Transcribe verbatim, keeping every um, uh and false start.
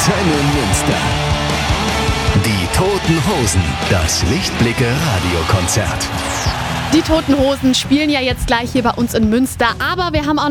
Antenne Münster. Die Toten Hosen, das Lichtblicke Radiokonzert. Die Toten Hosen spielen ja jetzt gleich hier bei uns in Münster, aber wir haben auch